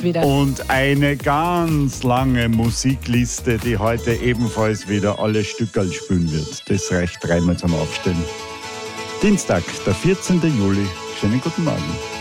wieder. Und eine ganz lange Musikliste, die heute ebenfalls wieder alle Stückerl spielen wird. Das reicht dreimal zum Aufstellen. Dienstag, der 14. Juli. Schönen guten Morgen.